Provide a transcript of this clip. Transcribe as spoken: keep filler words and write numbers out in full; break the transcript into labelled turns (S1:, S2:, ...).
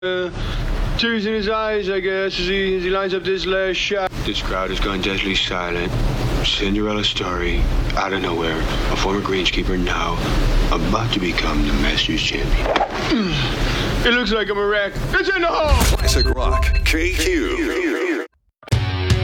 S1: Uh, tears in his eyes, I guess, as he, as he lines up this last shot. This crowd has gone deathly silent. Cinderella story, out of nowhere. A former greenskeeper now about to become the Masters champion. It looks like I'm a wreck. It's in the hole!
S2: Classic Rock, K Q.